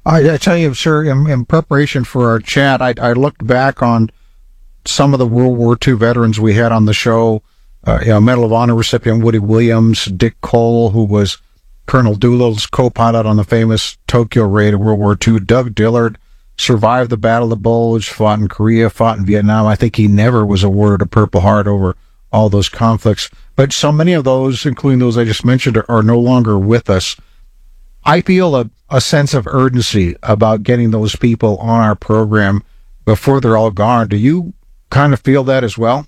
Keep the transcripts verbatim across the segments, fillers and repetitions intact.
I, I tell you, sir, in, in preparation for our chat, I, I looked back on some of the World War Two veterans we had on the show. Uh, you know, Medal of Honor recipient Woody Williams, Dick Cole, who was Colonel Doolittle's co-pilot on the famous Tokyo raid of World War Two. Doug Dillard survived the Battle of the Bulge, fought in Korea, fought in Vietnam. I think he never was awarded a Purple Heart over all those conflicts. But so many of those, including those I just mentioned, are, are no longer with us. I feel a, a sense of urgency about getting those people on our program before they're all gone. Do you kind of feel that as well?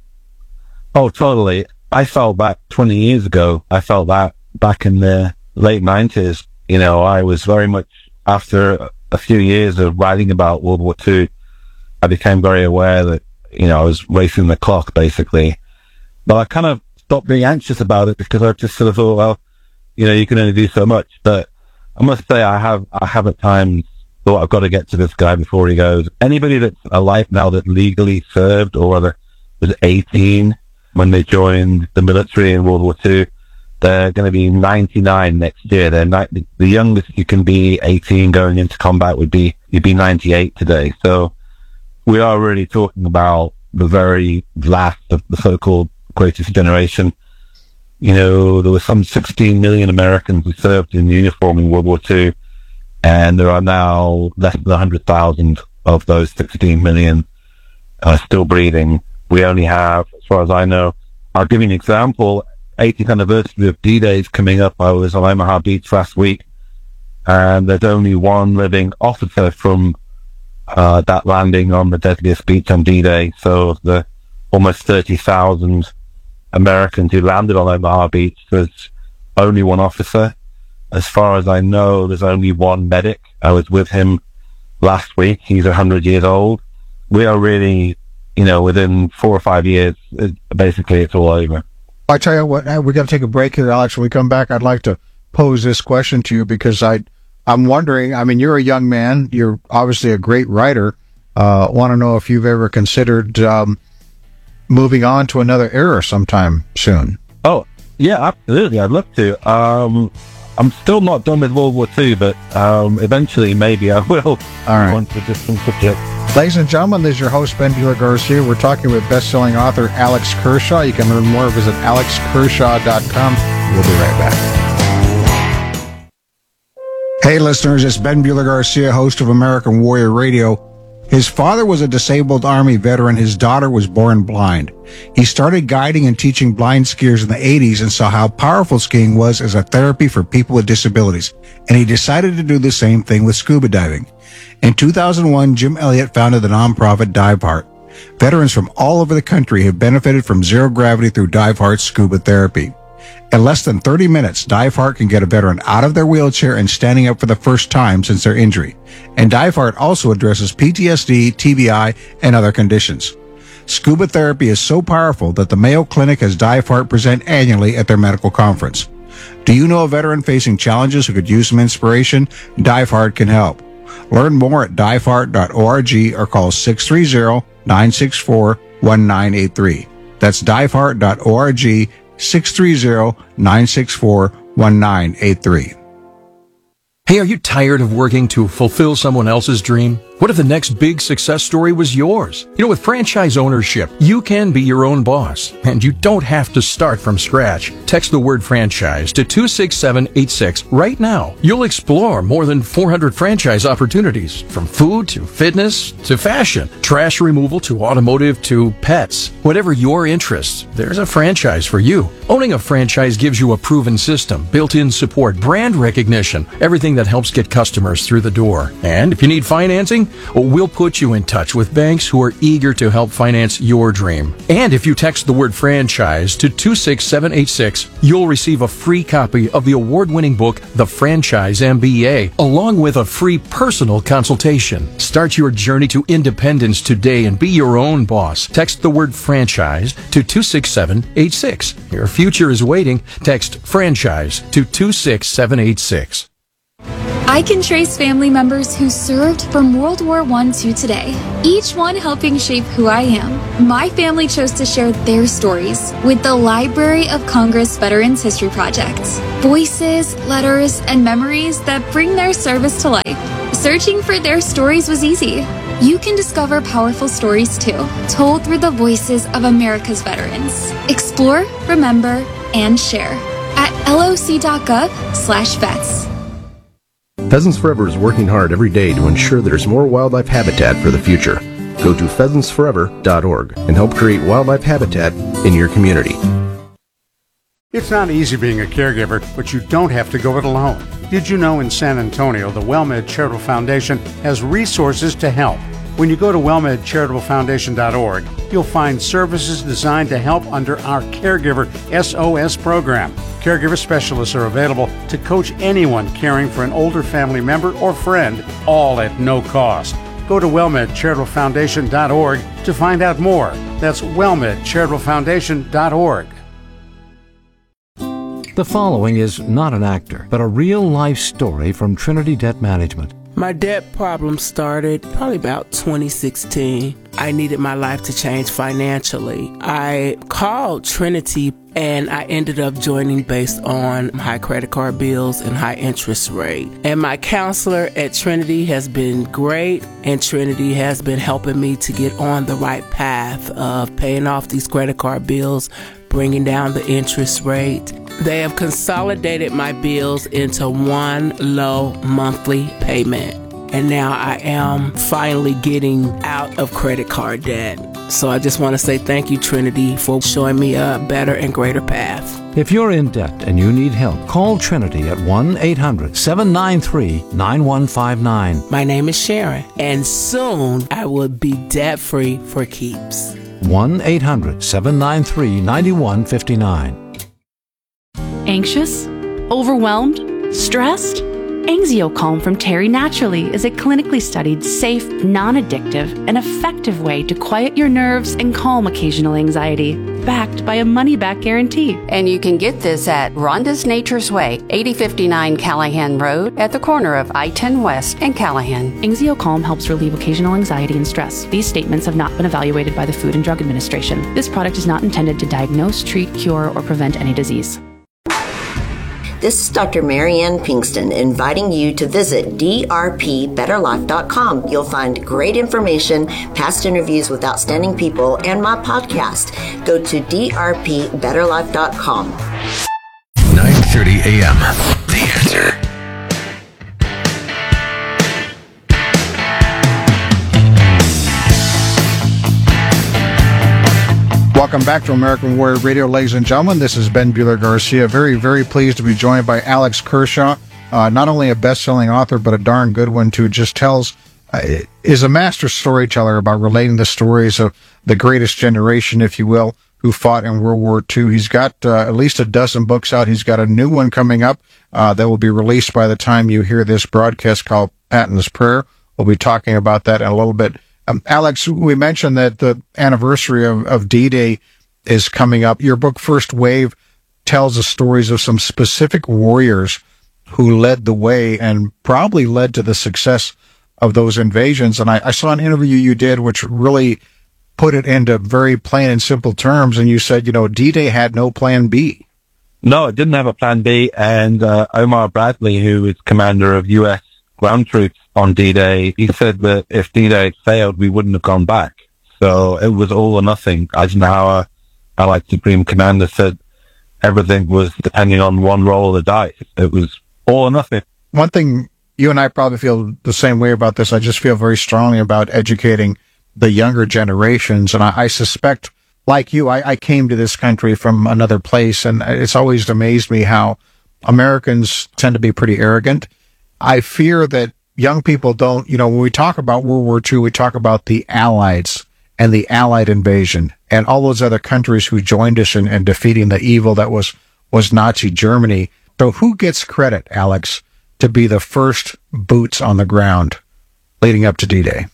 Oh, totally. I felt back twenty years ago. I felt that back in the late nineties. You know, I was very much, after a few years of writing about World War Two, I became very aware that, you know, I was racing the clock, basically. But I kind of stopped being anxious about it because I just sort of thought, well, you know, you can only do so much. But I must say, I have, I have at times thought I've got to get to this guy before he goes. Anybody that's alive now that legally served or rather was eighteen when they joined the military in World War Two, they're going to be ninety-nine next year. They're ni- the youngest you can be, eighteen, going into combat would be, you'd be ninety-eight today. So we are really talking about the very last of the so-called greatest generation. You know, there were some sixteen million Americans who served in uniform in World War Two, and there are now less than one hundred thousand of those sixteen million uh, still breathing. We only have, as far as I know, I'll give you an example, eightieth anniversary of D-Day is coming up. I was on Omaha Beach last week, and there's only one living officer from uh, that landing on the deadliest beach on D-Day. So the almost thirty thousand Americans who landed on Omaha Beach, there's only one officer. As far as I know, there's only one medic. I was with him last week. He's one hundred years old. We are really, you know, within four or five years, it, basically it's all over. I tell you what, we're going to take a break here, Alex. When we come back, I'd like to pose this question to you because I, I'm wondering, I mean, you're a young man. You're obviously a great writer. Uh, want to know if you've ever considered um, moving on to another era sometime soon. Oh, yeah, absolutely. I'd love to. Um, I'm still not done with World War Two, but um, eventually maybe I will. All right. On to a different subject. Ladies and gentlemen, this is your host, Ben Bueller Garcia. We're talking with best-selling author Alex Kershaw. You can learn more. Visit alex kershaw dot com. We'll be right back. Hey, listeners, it's Ben Bueller Garcia, host of American Warrior Radio. His father was a disabled Army veteran. His daughter was born blind. He started guiding and teaching blind skiers in the eighties and saw how powerful skiing was as a therapy for people with disabilities. And he decided to do the same thing with scuba diving. In two thousand one, Jim Elliott founded the nonprofit Dive Heart. Veterans from all over the country have benefited from zero gravity through Dive Heart's scuba therapy. In less than thirty minutes, Dive Heart can get a veteran out of their wheelchair and standing up for the first time since their injury. And Dive Heart also addresses P T S D, T B I, and other conditions. Scuba therapy is so powerful that the Mayo Clinic has Dive Heart present annually at their medical conference. Do you know a veteran facing challenges who could use some inspiration? Dive Heart can help. Learn more at dive heart dot org or call six three zero, nine six four, one nine eight three. That's dive heart dot org, six three zero, nine six four, one nine eight three. Hey, are you tired of working to fulfill someone else's dream? What if the next big success story was yours? You know, with franchise ownership, you can be your own boss, and you don't have to start from scratch. Text the word franchise to two six seven eight six right now. You'll explore more than four hundred franchise opportunities, from food to fitness to fashion, trash removal to automotive to pets. Whatever your interests, there's a franchise for you. Owning a franchise gives you a proven system, built-in support, brand recognition, everything that helps get customers through the door. And if you need financing, we'll put you in touch with banks who are eager to help finance your dream. And if you text the word franchise to two six seven eight six, you'll receive a free copy of the award-winning book, The Franchise M B A, along with a free personal consultation. Start your journey to independence today and be your own boss. Text the word franchise to two six seven eight six. Your future is waiting. Text franchise to two six seven eight six. I can trace family members who served from World War One to today, each one helping shape who I am. My family chose to share their stories with the Library of Congress Veterans History Project. Voices, letters, and memories that bring their service to life. Searching for their stories was easy. You can discover powerful stories too, told through the voices of America's veterans. Explore, remember, and share at loc.gov slash vets. Pheasants Forever is working hard every day to ensure there's more wildlife habitat for the future. Go to pheasants forever dot org and help create wildlife habitat in your community. It's not easy being a caregiver, but you don't have to go it alone. Did you know in San Antonio, the WellMed Charitable Foundation has resources to help? When you go to well med charitable foundation dot org, you'll find services designed to help under our Caregiver S O S program. Caregiver specialists are available to coach anyone caring for an older family member or friend, all at no cost. Go to well med charitable foundation dot org to find out more. That's well med charitable foundation dot org. The following is not an actor, but a real-life story from Trinity Debt Management. My debt problem started probably about twenty sixteen. I needed my life to change financially. I called Trinity and I ended up joining based on high credit card bills and high interest rate. And my counselor at Trinity has been great, and Trinity has been helping me to get on the right path of paying off these credit card bills, bringing down the interest rate. They have consolidated my bills into one low monthly payment. And now I am finally getting out of credit card debt. So I just want to say thank you, Trinity, for showing me a better and greater path. If you're in debt and you need help, call Trinity at one eight hundred seven nine three nine one five nine. My name is Sharon, and soon I will be debt-free for keeps. one eight hundred seven nine three nine one five nine. Anxious? Overwhelmed? Stressed? AngioCalm from Terry Naturally is a clinically studied, safe, non-addictive, and effective way to quiet your nerves and calm occasional anxiety, backed by a money-back guarantee. And you can get this at Rhonda's Nature's Way, eighty fifty-nine Callahan Road, at the corner of I ten West and Callahan. AngioCalm helps relieve occasional anxiety and stress. These statements have not been evaluated by the Food and Drug Administration. This product is not intended to diagnose, treat, cure, or prevent any disease. This is Doctor Marianne Pinkston inviting you to visit d r p better life dot com. You'll find great information, past interviews with outstanding people, and my podcast. Go to d r p better life dot com. nine thirty a.m. The Answer. Welcome back to American Warrior Radio, ladies and gentlemen. This is Ben Bueller Garcia. Very, very pleased to be joined by Alex Kershaw, uh, not only a best-selling author, but a darn good one, too. Just tells, uh, is a master storyteller about relating the stories of the greatest generation, if you will, who fought in World War Two. He's got uh, at least a dozen books out. He's got a new one coming up uh, that will be released by the time you hear this broadcast called Patton's Prayer. We'll be talking about that in a little bit. Um, Alex, we mentioned that the anniversary of, of D-Day is coming up. Your book, First Wave, tells the stories of some specific warriors who led the way and probably led to the success of those invasions. And I, I saw an interview you did which really put it into very plain and simple terms. And you said, you know, D-Day had no plan B. No, it didn't have a plan B. And uh, Omar Bradley, who is commander of U S ground troops on D-Day, he said that if D-Day had failed, we wouldn't have gone back. So it was all or nothing. Eisenhower, Allied Supreme Commander, said everything was depending on one roll of the dice. It was all or nothing. One thing, you and I probably feel the same way about this. I just feel very strongly about educating the younger generations. And I, I suspect, like you, I, I came to this country from another place, and it's always amazed me how Americans tend to be pretty arrogant. I fear that young people don't, you know, when we talk about World War Two, we talk about the Allies and the Allied invasion and all those other countries who joined us in, in defeating the evil that was, was Nazi Germany. So who gets credit, Alex, to be the first boots on the ground leading up to D-Day?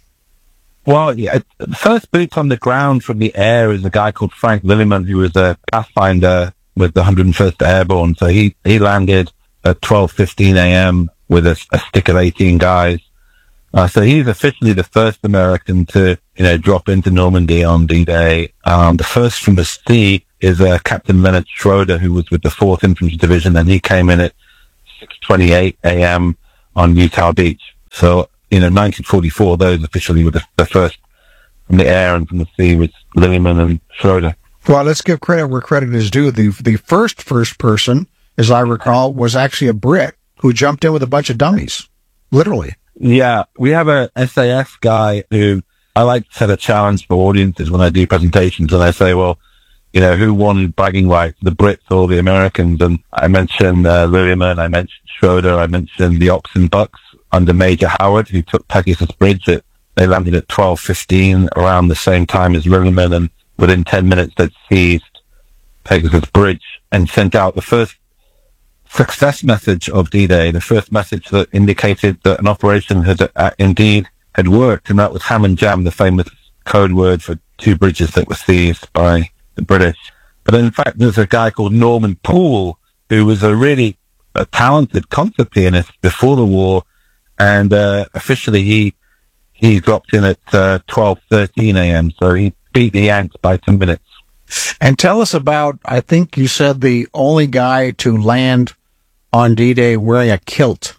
Well, yeah, the first boots on the ground from the air is a guy called Frank Lilliman, who was a pathfinder with the one hundred first Airborne. So he, he landed at twelve fifteen a.m. with a, a stick of eighteen guys. Uh, so he's officially the first American to, you know, drop into Normandy on D-Day. Um, the first from the sea is uh, Captain Leonard Schroeder, who was with the fourth Infantry Division, and he came in at six twenty-eight a.m. on Utah Beach. So you know, nineteen forty-four, those officially were the, the first from the air and from the sea was Lilliman and Schroeder. Well, let's give credit where credit is due. The the first first person, as I recall, was actually a Brit who jumped in with a bunch of dummies, literally. Yeah, we have a S A F guy who I like to set a challenge for audiences when I do presentations, and I say, well, you know, who won bragging rights, the Brits or the Americans? And I mentioned uh, Lilliman, I mentioned Schroeder, I mentioned the Oxen Bucks under Major Howard, who took Pegasus Bridge. At, they landed at twelve fifteen around the same time as Lilliman, and within ten minutes they'd seized Pegasus Bridge and sent out the first success message of D-Day, the first message that indicated that an operation had uh, indeed had worked, and that was Ham and Jam, the famous code word for two bridges that were seized by the British. But in fact, there's a guy called Norman Poole, who was a really a talented concert pianist before the war, and uh, officially he he dropped in at uh, twelve thirteen a.m., so he beat the Yanks by two minutes. And tell us about, I think you said the only guy to land on D-Day wearing a kilt.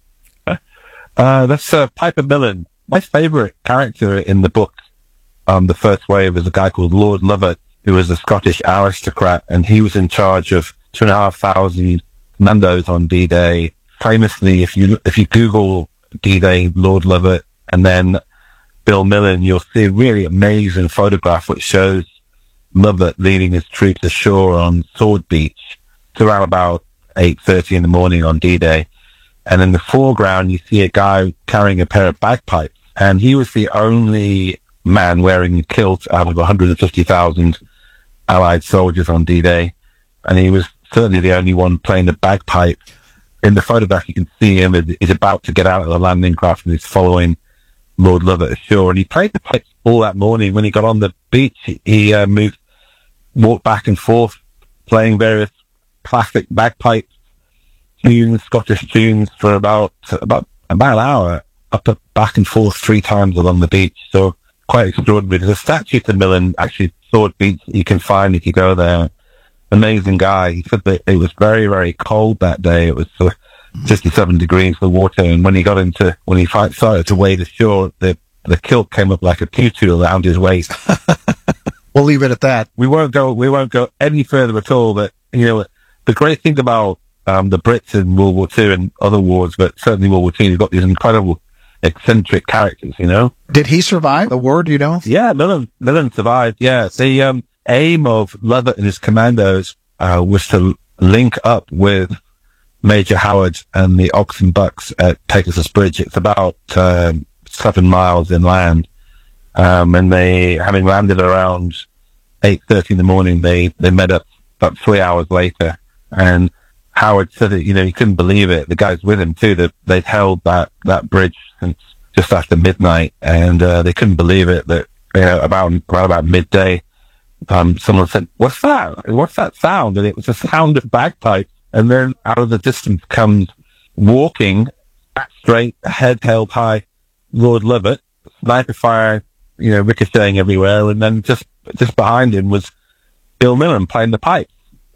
Uh, that's uh, Piper Millen. My favorite character in the book, um, The First Wave, is a guy called Lord Lovat, who was a Scottish aristocrat, and he was in charge of two and a half thousand commandos on D-Day. Famously, if you if you Google D-Day, Lord Lovat, and then Bill Millen, you'll see a really amazing photograph which shows Lovat leading his troops ashore on Sword Beach. It's around about eight thirty in the morning on D-Day. And in the foreground, you see a guy carrying a pair of bagpipes. And he was the only man wearing a kilt out of one hundred fifty thousand Allied soldiers on D-Day. And he was certainly the only one playing the bagpipe. In the photograph, you can see him. He's about to get out of the landing craft and he's following Lord Lovat ashore. And he played the pipes all that morning. When he got on the beach, he, he uh, moved, walked back and forth, playing various classic bagpipes, tunes, Scottish tunes, for about about about an hour, up and back and forth three times along the beach. So quite extraordinary. There's a statue to Millen, actually, Sword Beach, you can find if you go there. Amazing guy. He said that it was very, very cold that day. It was uh, fifty-seven degrees, the water, and when he got into, when he started to wade ashore, the the kilt came up like a tutu around his waist. We'll leave it at that. We won't go. We won't go any further at all. But you know, the great thing about um, the Brits in World War Two and other wars, but certainly World War Two, you've got these incredible eccentric characters. You know, did he survive the war? Do you know? Yeah, Millen, Millen survived. Yeah, the um, aim of Lovat and his commandos uh, was to link up with Major Howard and the Oxen Bucks at Pegasus Bridge. It's about um, seven miles inland. Um, and they, having landed around eight thirty in the morning, they, they met up about three hours later. And Howard said that, you know, he couldn't believe it. The guys with him too, that they'd held that, that bridge since just after midnight. And, uh, they couldn't believe it that, you know, about, around about midday, um, someone said, what's that? What's that sound? And it was a sound of bagpipes. And then out of the distance comes walking straight, head held high, Lord Lovat, sniper fire, you know, ricocheting everywhere, and then just just behind him was Bill Millen playing the pipe.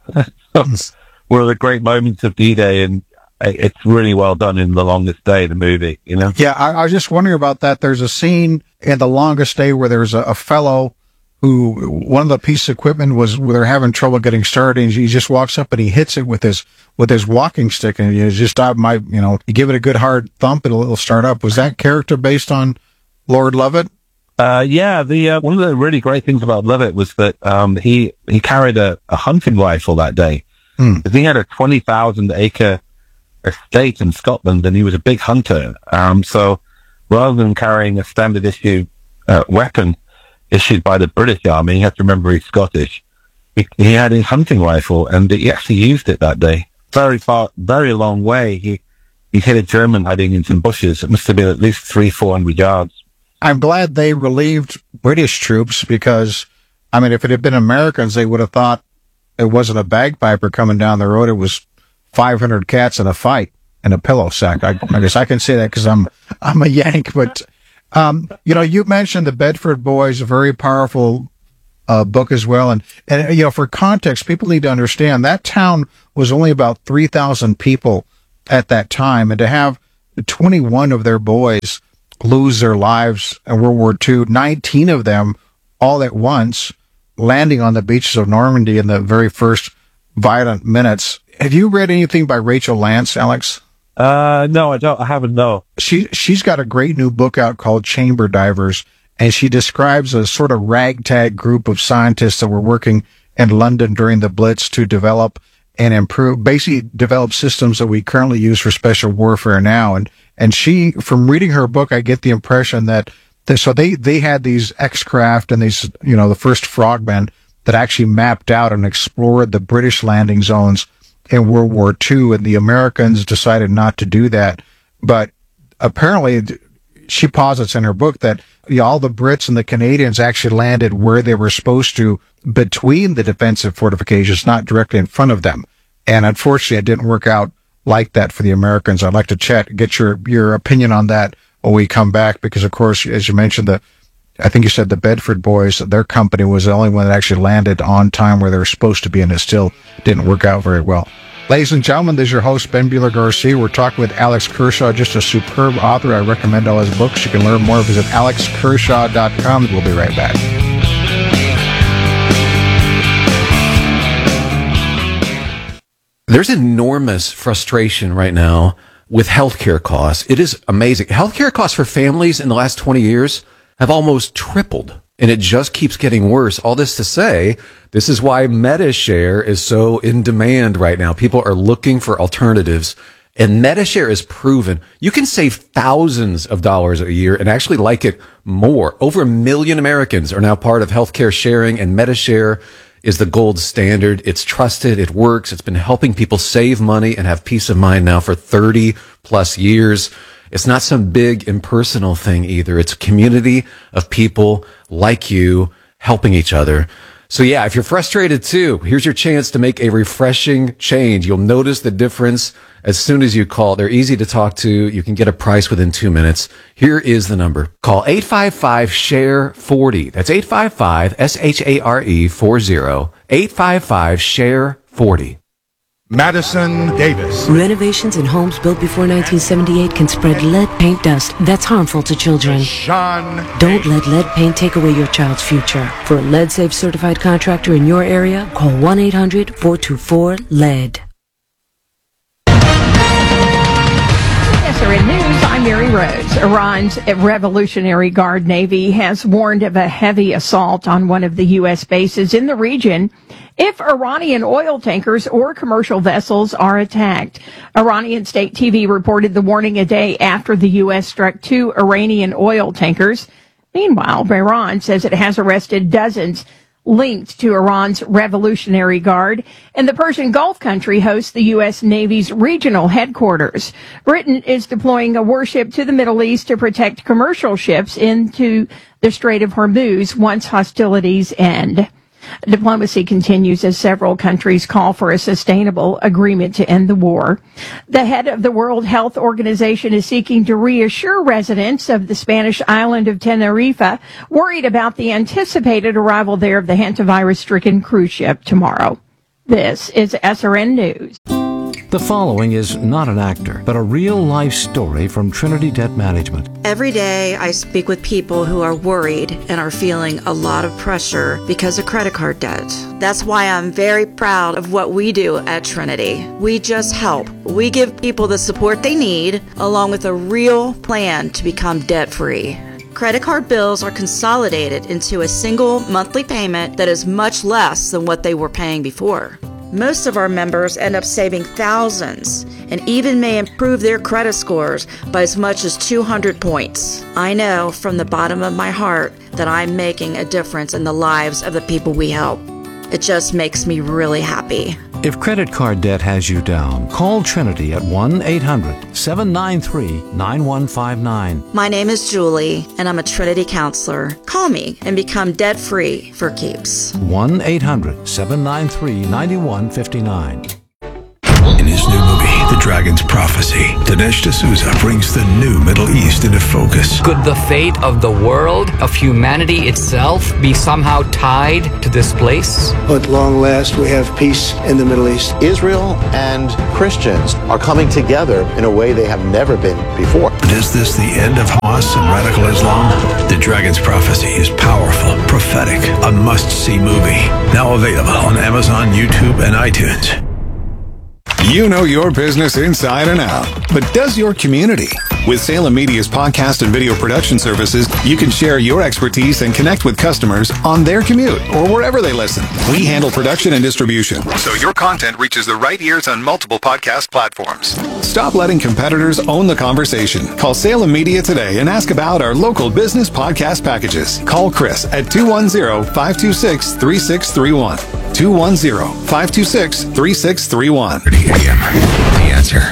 One of the great moments of D-Day, and it's really well done in The Longest Day, the movie, you know? Yeah, I, I was just wondering about that. There's a scene in The Longest Day where there's a, a fellow who, one of the pieces of equipment was, where they're having trouble getting started, and he just walks up and he hits it with his with his walking stick, and you just stop my, you know, you give it a good hard thump, it'll, it'll start up. Was that character based on Lord Lovat? Uh, yeah, the, uh, one of the really great things about Lovat was that, um, he, he carried a, a hunting rifle that day. Hmm. He had a twenty thousand acre estate in Scotland, and he was a big hunter. Um, so rather than carrying a standard issue, uh, weapon issued by the British Army, you have to remember he's Scottish. He, he had his hunting rifle, and he actually used it that day. Very far, very long way. He, he hit a German hiding in some bushes. It must have been at least three, four hundred yards. I'm glad they relieved British troops, because, I mean, if it had been Americans, they would have thought it wasn't a bagpiper coming down the road. It was five hundred cats in a fight in a pillow sack. I, I guess I can say that because I'm, I'm a Yank. But, um, you know, you mentioned the Bedford Boys, a very powerful uh, book as well. And, and, you know, for context, people need to understand that town was only about three thousand people at that time. And to have twenty-one of their boys lose their lives in World War Two, nineteen of them all at once, landing on the beaches of Normandy in the very first violent minutes. Have you read anything by Rachel Lance, Alex? Uh, no, I don't. I haven't, no. She, she's got a great new book out called Chamber Divers, and she describes a sort of ragtag group of scientists that were working in London during the Blitz to develop and improve, basically develop systems that we currently use for special warfare now. And, and she, from reading her book, I get the impression that, that so they, they had these X-craft and these, you know, the first frogmen that actually mapped out and explored the British landing zones in World War Two, and the Americans decided not to do that. But apparently, she posits in her book that you know, all the Brits and the Canadians actually landed where they were supposed to between the defensive fortifications, not directly in front of them. And unfortunately, it didn't work out like that for the Americans. I'd like to chat, get your, your opinion on that when we come back, because of course, as you mentioned, the I think you said the Bedford Boys, their company was the only one that actually landed on time where they were supposed to be, and it still didn't work out very well. Ladies and gentlemen, this is your host, Ben Bueller Garcia. We're talking with Alex Kershaw, just a superb author. I recommend all his books. You can learn more. Visit alex kershaw dot com. We'll be right back. There's enormous frustration right now with healthcare costs. It is amazing. Healthcare costs for families in the last twenty years have almost tripled, and it just keeps getting worse. All this to say, this is why MediShare is so in demand right now. People are looking for alternatives, and MediShare is proven you can save thousands of dollars a year and actually like it more. Over a million Americans are now part of healthcare sharing, and MediShare is the gold standard. It's trusted. It works. It's been helping people save money and have peace of mind now for thirty plus years. It's not some big impersonal thing either. It's a community of people like you helping each other. So yeah, if you're frustrated too, here's your chance to make a refreshing change. You'll notice the difference as soon as you call. They're easy to talk to. You can get a price within two minutes. Here is the number. Call eight five five, S H A R E, forty. That's eight five five, S H A R E, forty. eight five five, S H A R E, forty. Madison Davis. Renovations in homes built before nineteen seventy-eight can spread lead paint dust that's harmful to children. Sean Don't let lead paint take away your child's future. For a lead-safe certified contractor in your area, call one eight hundred, four two four, lead. S R N News, I'm Mary Rose. Iran's Revolutionary Guard Navy has warned of a heavy assault on one of the U S bases in the region if Iranian oil tankers or commercial vessels are attacked. Iranian state T V reported the warning a day after the U S struck two Iranian oil tankers. Meanwhile, Iran says it has arrested dozens linked to Iran's Revolutionary Guard, and the Persian Gulf country hosts the U S Navy's regional headquarters. Britain is deploying a warship to the Middle East to protect commercial ships into the Strait of Hormuz once hostilities end. Diplomacy continues as several countries call for a sustainable agreement to end the war. The head of the World Health Organization is seeking to reassure residents of the Spanish island of Tenerife worried about the anticipated arrival there of the hantavirus-stricken cruise ship tomorrow. This is S R N News. The following is not an actor, but a real-life story from Trinity Debt Management. Every day I speak with people who are worried and are feeling a lot of pressure because of credit card debt. That's why I'm very proud of what we do at Trinity. We just help. We give people the support they need, along with a real plan to become debt-free. Credit card bills are consolidated into a single monthly payment that is much less than what they were paying before. Most of our members end up saving thousands and even may improve their credit scores by as much as two hundred points. I know from the bottom of my heart that I'm making a difference in the lives of the people we help. It just makes me really happy. If credit card debt has you down, call Trinity at one eight hundred, seven nine three, nine one five nine. My name is Julie, and I'm a Trinity counselor. Call me and become debt-free for keeps. one eight hundred, seven nine three, nine one five nine. In his new movie, The Dragon's Prophecy, Dinesh D'Souza brings the new Middle East into focus. Could the fate of the world, of humanity itself, be somehow tied to this place? At long last, we have peace in the Middle East. Israel and Christians are coming together in a way they have never been before. But is this the end of Hamas and radical Islam? The Dragon's Prophecy is powerful, prophetic, a must-see movie. Now available on Amazon, YouTube, and iTunes. You know your business inside and out, but does your community? With Salem Media's podcast and video production services, you can share your expertise and connect with customers on their commute or wherever they listen. We handle production and distribution, so your content reaches the right ears on multiple podcast platforms. Stop letting competitors own the conversation. Call Salem Media today and ask about our local business podcast packages. Call Chris at two one zero, five two six, three six three one. two one zero, five two six, three six three one. The Answer.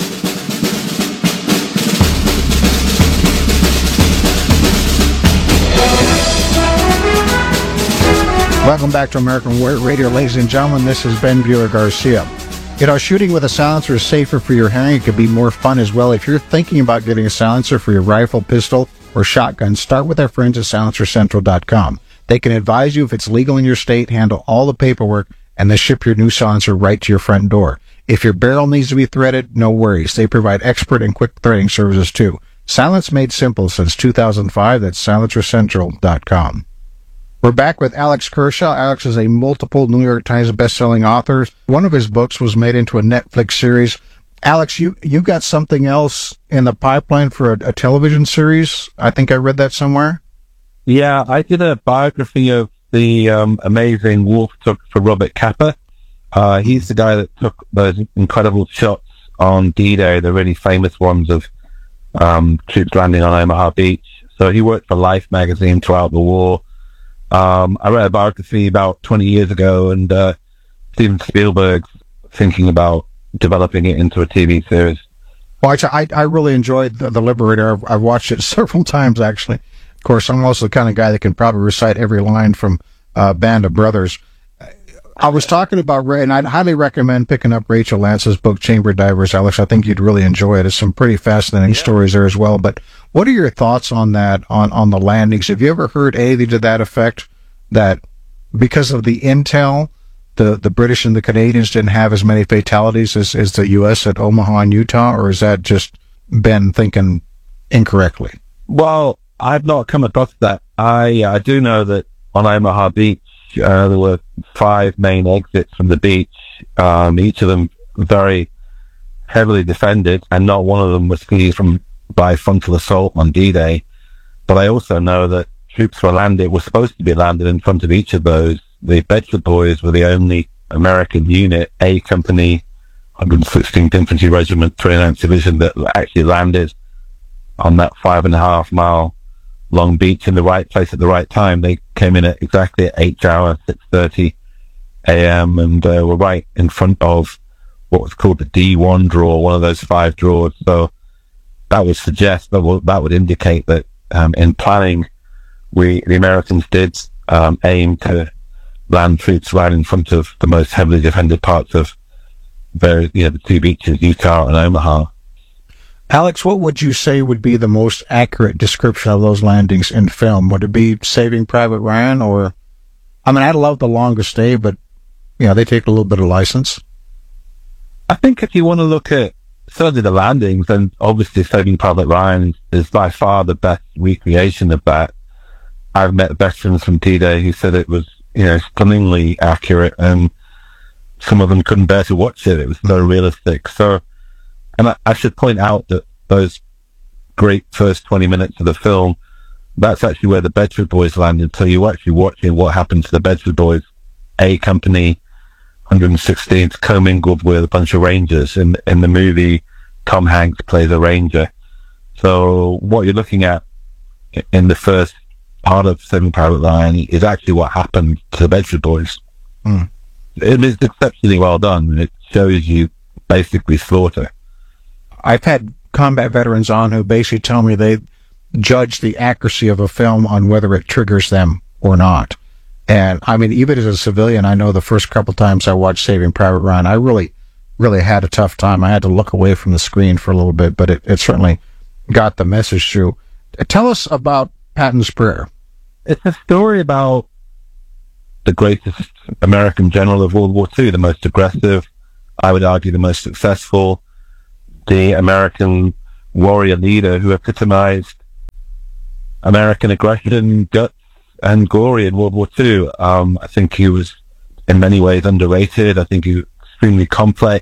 Welcome back to American Radio, ladies and gentlemen. This is Ben Bueller Garcia. You know, shooting with a silencer is safer for your hearing. It could be more fun as well. If you're thinking about getting a silencer for your rifle, pistol, or shotgun, start with our friends at silencer central dot com. They can advise you if it's legal in your state, handle all the paperwork, and they ship your new silencer right to your front door. If your barrel needs to be threaded, no worries. They provide expert and quick threading services too. Silence made simple since two thousand five. That's silencer central dot com. We're back with Alex Kershaw. Alex is a multiple New York Times best-selling author. One of his books was made into a Netflix series. Alex, you you got something else in the pipeline for a, a television series? I think I read that somewhere. Yeah, I did a biography of the um, amazing war photographer Robert Capa. Uh, he's the guy that took those incredible shots on D-Day, the really famous ones of um, troops landing on Omaha Beach. So he worked for Life magazine throughout the war. Um, I read a biography about twenty years ago, and uh, Steven Spielberg's thinking about developing it into a T V series. Well, I, I really enjoyed the, the Liberator. I've, I've watched it several times, actually. Of course, I'm also the kind of guy that can probably recite every line from uh, Band of Brothers. I was talking about Ray, and I'd highly recommend picking up Rachel Lance's book, Chamber Divers, Alex. I think you'd really enjoy it. There's some pretty fascinating yeah. stories there as well. But what are your thoughts on that, on, on the landings? Have you ever heard anything to that effect, that because of the intel, the, the British and the Canadians didn't have as many fatalities as, as the U S at Omaha and Utah, or is that just Ben thinking incorrectly? Well, I've not come across that. I I do know that on Omaha Beach, uh, there were five main exits from the beach, um, each of them very heavily defended, and not one of them was seized from by frontal assault on D-Day. But I also know that troops were landed, were supposed to be landed in front of each of those. The Bedford Boys were the only American unit, A Company, one hundred sixteenth Infantry Regiment, twenty-ninth Division, that actually landed on that five and a half mile long beach in the right place at the right time. They came in at exactly at eight hours, six thirty a.m. and uh, were right in front of what was called the D one draw, one of those five draws. So that would suggest, that would, that would indicate that um, in planning, we, the Americans did um, aim to land troops right in front of the most heavily defended parts of the, you know, the two beaches, Utah and Omaha. Alex, what would you say would be the most accurate description of those landings in film? Would it be Saving Private Ryan, or, I mean, I love The Longest Day, but, you know, they take a little bit of license. I think if you want to look at certainly the landings, then obviously Saving Private Ryan is by far the best recreation of that. I've met veterans from D-Day who said it was, you know, stunningly accurate, and some of them couldn't bear to watch it. It was so realistic. So, and I, I should point out that those great first twenty minutes of the film, that's actually where the Bedford Boys landed. So you're actually watching what happened to the Bedford Boys, A Company, one hundred sixteenth, commingled with a bunch of Rangers. In, in the movie, Tom Hanks plays a Ranger. So what you're looking at in the first part of Saving Private Ryan is actually what happened to the Bedford Boys. Mm. It is exceptionally well done, and it shows you basically slaughter. I've had combat veterans on who basically tell me they judge the accuracy of a film on whether it triggers them or not. And I mean, even as a civilian, I know the first couple times I watched Saving Private Ryan, I really really had a tough time. I had to look away from the screen for a little bit, but it, it certainly got the message through. Tell us about Patton's Prayer. It's a story about the greatest American general of World War Two, the most aggressive, I would argue the most successful, the American warrior leader who epitomized American aggression, guts, and glory in World War Two. Um, I think he was in many ways underrated. I think he was extremely complex,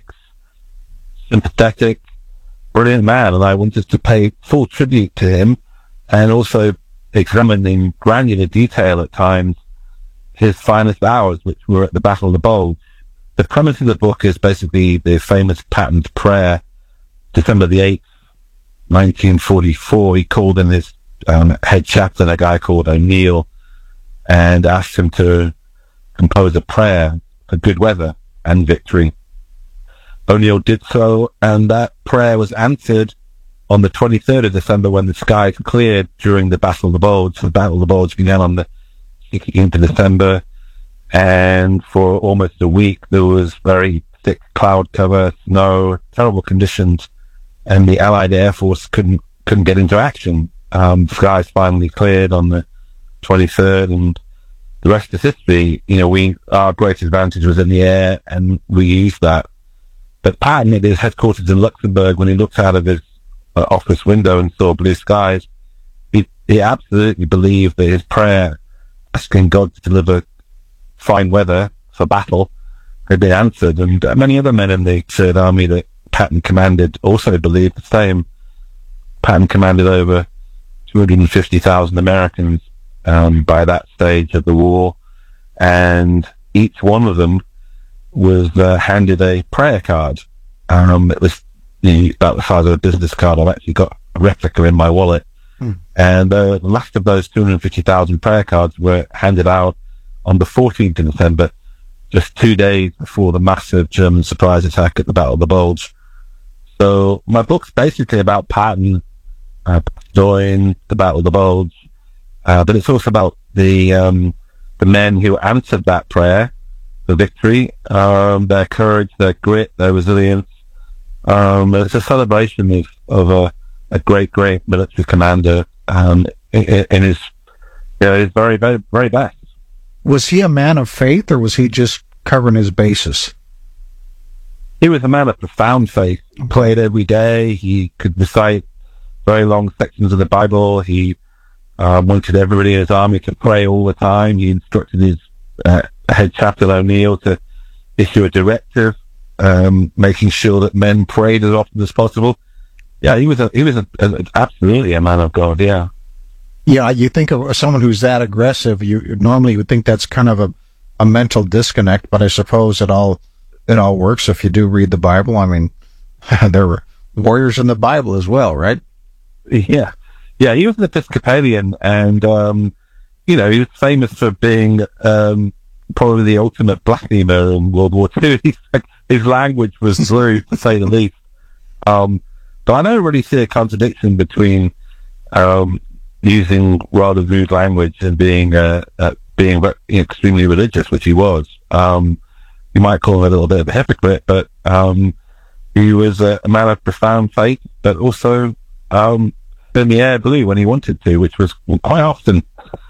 sympathetic, brilliant man, and I wanted to pay full tribute to him and also examine in granular detail at times his finest hours, which were at the Battle of the Bulge. The premise of the book is basically the famous Patton's Prayer. December the eighth, nineteen forty-four, he called in his um, head chaplain, a guy called O'Neill, and asked him to compose a prayer for good weather and victory. O'Neill did so, and that prayer was answered on the twenty-third of December when the skies cleared during the Battle of the Bulge. The Battle of the Bulge began on the sixteenth of December, and for almost a week there was very thick cloud cover, snow, terrible conditions, and the Allied Air Force couldn't couldn't get into action. Um, the skies finally cleared on the twenty-third, and the rest is history. You know, we our great advantage was in the air, and we used that. But Patton, at his headquarters in Luxembourg, when he looked out of his uh, office window and saw blue skies, he, he absolutely believed that his prayer, asking God to deliver fine weather for battle, had been answered. And uh, many other men in the Third Army that Patton commanded also believed the same. Patton commanded over two hundred fifty thousand Americans um, by that stage of the war, and each one of them was uh, handed a prayer card. Um, it was you know, about the size of a business card. I've actually got a replica in my wallet. Hmm. And uh, the last of those two hundred fifty thousand prayer cards were handed out on the fourteenth of December, just two days before the massive German surprise attack at the Battle of the Bulge. So my book's basically about Patton, uh, during the Battle of the Bulge, uh, but it's also about the um, the men who answered that prayer for victory, um, their courage, their grit, their resilience. Um, it's a celebration of, of a, a great, great military commander um, in, in his, you know, his very, very, very best. Was he a man of faith, or was he just covering his bases? He was a man of profound faith. He prayed every day. He could recite very long sections of the Bible. He uh, wanted everybody in his army to pray all the time. He instructed his uh, head chaplain O'Neill to issue a directive, um, making sure that men prayed as often as possible. Yeah, he was a, he was a, a, absolutely a man of God. Yeah. Yeah, you think of someone who's that aggressive, you normally you would think that's kind of a, a mental disconnect, but I suppose it all it all works if you do read the Bible. I mean, there were warriors in the Bible as well, right? Yeah. Yeah, he was an Episcopalian, and, um, you know, he was famous for being um, probably the ultimate blasphemer in World War Two. His language was slurred, to say the least. Um, but I don't really see a contradiction between um, using rather rude language and being uh, uh, being extremely religious, which he was. Um, you might call him a little bit of a hypocrite, but um, he was a, a man of profound faith, but also um, in the air blue when he wanted to, which was quite often.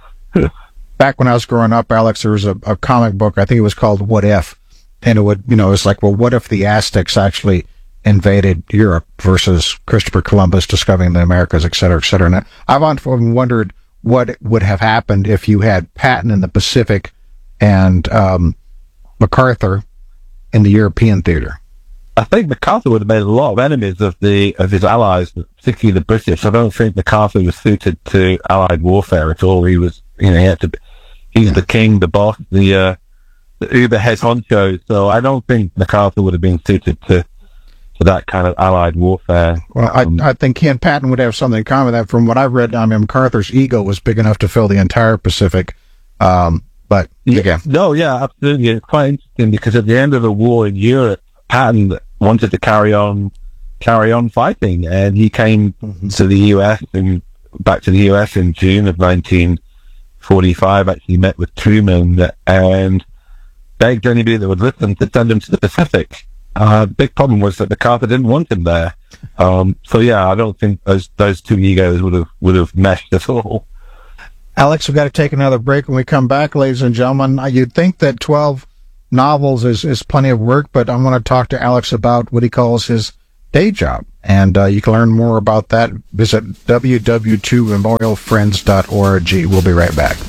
Back when I was growing up, Alex, there was a, a comic book, I think it was called What If? And it would, you know, it's like, well, what if the Aztecs actually invaded Europe versus Christopher Columbus discovering the Americas, et cetera, et cetera. And I've often wondered what would have happened if you had Patton in the Pacific and um, MacArthur in the European theater. I think MacArthur would have made a lot of enemies of the of his allies, particularly the British. I don't think MacArthur was suited to Allied warfare at all. He was, you know, he had to. He's yeah. the king, the boss, the uh, the uber head honcho. So I don't think MacArthur would have been suited to to that kind of Allied warfare. Well, um, I I think he and Patton would have something in common. That from what I've read, I mean, MacArthur's ego was big enough to fill the entire Pacific. Um, but yeah, again, no, yeah, absolutely. It's quite interesting because at the end of the war in Europe, Patton wanted to carry on, carry on fighting, and he came mm-hmm. to the U S and back to the U S in June of nineteen forty-five. Actually, met with Truman and begged anybody that would listen to send him to the Pacific. Uh, big problem was that the carpet didn't want him there. Um, so yeah, I don't think those those two egos would have would have meshed at all. Alex, we've got to take another break. When we come back, ladies and gentlemen, you'd think that twelve novels is, is plenty of work, but I'm going to talk to Alex about what he calls his day job. And uh, you can learn more about that. Visit w w w dot memorial friends dot org. We'll be right back.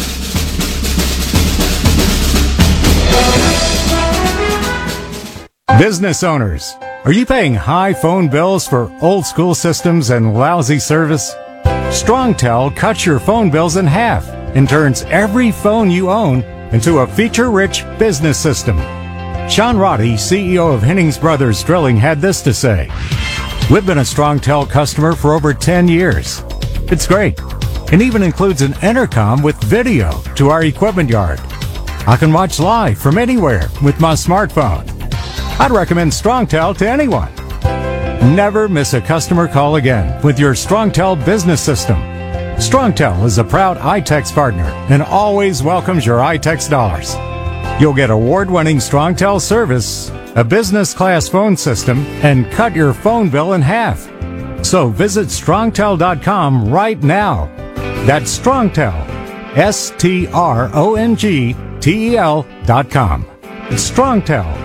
Business owners, are you paying high phone bills for old school systems and lousy service? StrongTel cuts your phone bills in half and turns every phone you own into a feature-rich business system. Sean Roddy, C E O of Hennings Brothers Drilling, had this to say: "We've been a StrongTel customer for over ten years. It's great, and even includes an intercom with video to our equipment yard. I can watch live from anywhere with my smartphone. I'd recommend StrongTel to anyone. Never miss a customer call again with your StrongTel business system. StrongTel is a proud iTex partner and always welcomes your iTex dollars. You'll get award-winning StrongTel service, a business-class phone system, and cut your phone bill in half. So visit strongtel dot com right now. That's StrongTel, S T R O N G T E L dot com. It's StrongTel.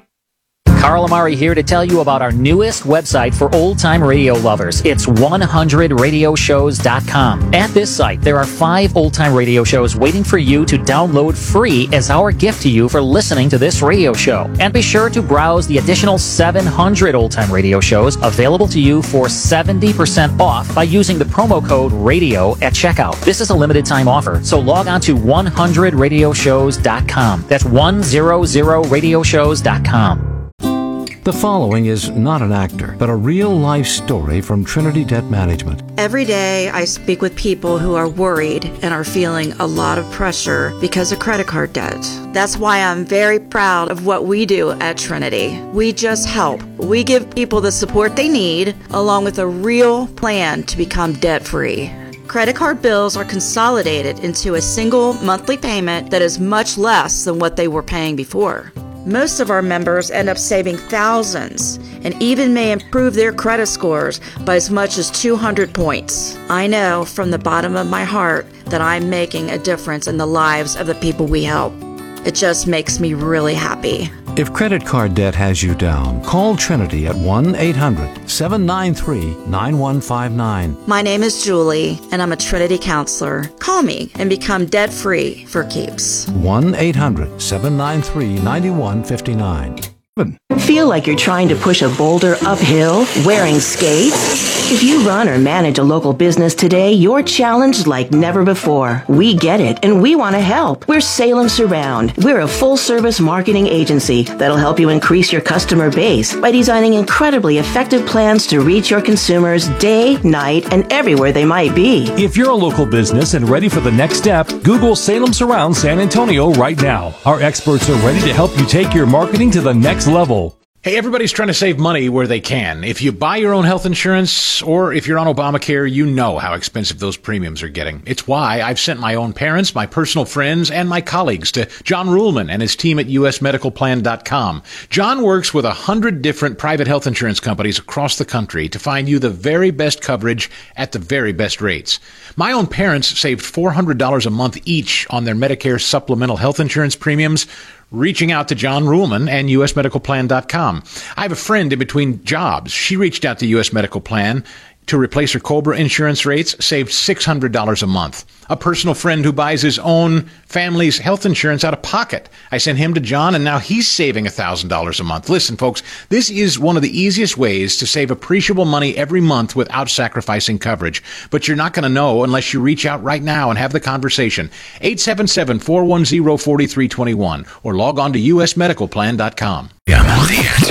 Carl Amari here to tell you about our newest website for old-time radio lovers. It's one hundred radio shows dot com. At this site, there are five old-time radio shows waiting for you to download free as our gift to you for listening to this radio show. And be sure to browse the additional seven hundred old-time radio shows available to you for seventy percent off by using the promo code RADIO at checkout. This is a limited-time offer, so log on to one hundred radio shows dot com. That's one hundred radio shows dot com. The following is not an actor, but a real-life story from Trinity Debt Management. Every day I speak with people who are worried and are feeling a lot of pressure because of credit card debt. That's why I'm very proud of what we do at Trinity. We just help. We give people the support they need, along with a real plan to become debt-free. Credit card bills are consolidated into a single monthly payment that is much less than what they were paying before. Most of our members end up saving thousands and even may improve their credit scores by as much as two hundred points. I know from the bottom of my heart that I'm making a difference in the lives of the people we help. It just makes me really happy. If credit card debt has you down, call Trinity at one eight hundred seven nine three nine one five nine. My name is Julie, and I'm a Trinity counselor. Call me and become debt-free for keeps. one eight hundred seven nine three nine one five nine. Feel like you're trying to push a boulder uphill wearing skates? If you run or manage a local business today, you're challenged like never before. We get it, and we want to help. We're Salem Surround. We're a full-service marketing agency that'll help you increase your customer base by designing incredibly effective plans to reach your consumers day, night, and everywhere they might be. If you're a local business and ready for the next step, Google Salem Surround San Antonio right now. Our experts are ready to help you take your marketing to the next level. Hey, everybody's trying to save money where they can. If you buy your own health insurance or if you're on Obamacare, you know how expensive those premiums are getting. It's why I've sent my own parents, my personal friends, and my colleagues to John Ruhlman and his team at U S medical plan dot com. John works with a hundred different private health insurance companies across the country to find you the very best coverage at the very best rates. My own parents saved four hundred dollars a month each on their Medicare supplemental health insurance premiums, reaching out to John Ruhlman and U S medical plan dot com. I have a friend in between jobs. She reached out to U S Medical Plan to replace her COBRA insurance rates, saved six hundred dollars a month. A personal friend who buys his own family's health insurance out of pocket. I sent him to John, and now he's saving one thousand dollars a month. Listen, folks, this is one of the easiest ways to save appreciable money every month without sacrificing coverage. But you're not going to know unless you reach out right now and have the conversation. eight seven seven, four one zero, four three two one or log on to U S medical plan dot com. Yeah, the answer.